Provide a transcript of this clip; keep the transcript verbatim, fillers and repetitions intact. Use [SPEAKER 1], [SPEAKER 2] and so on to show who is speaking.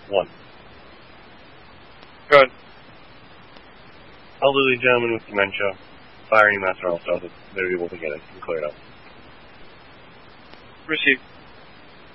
[SPEAKER 1] One. Good. Elderly gentleman with dementia. Firing master also, they're able to get it and clear it up.
[SPEAKER 2] Received.